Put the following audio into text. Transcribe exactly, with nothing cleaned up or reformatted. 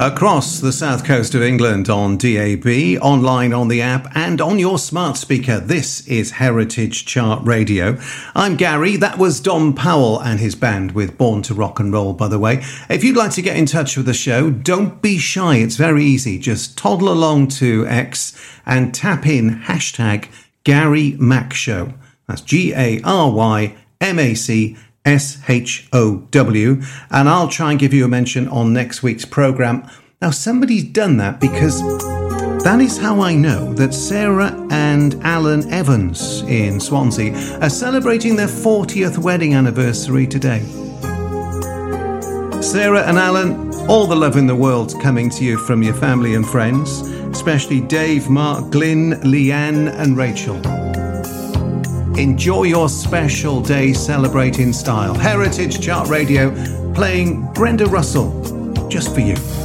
Across the south coast of England on D A B, online on the app and on your smart speaker, this is Heritage Chart Radio. I'm Gary. That was Don Powell and his band with Born to Rock and Roll, by the way. If you'd like to get in touch with the show, don't be shy. It's very easy. Just toddle along to X and tap in hashtag Gary Mac Show. That's G A R Y M A C S H O W, and I'll try and give you a mention on next week's programme. Now, somebody's done that because that is how I know that Sarah and Alan Evans in Swansea are celebrating their fortieth wedding anniversary today. Sarah and Alan, all the love in the world coming to you from your family and friends, especially Dave, Mark, Glyn, Leanne and Rachel. Enjoy your special day, celebrating style. Heritage Chart Radio playing Brenda Russell just for you.